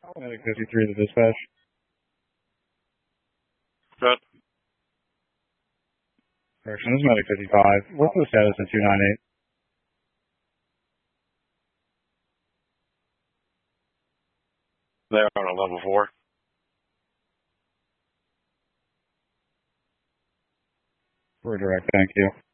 Medic 53 to dispatch. Good. Correction, this is Medic 55. What's the status of 298? They're on a level 4. We're direct, thank you.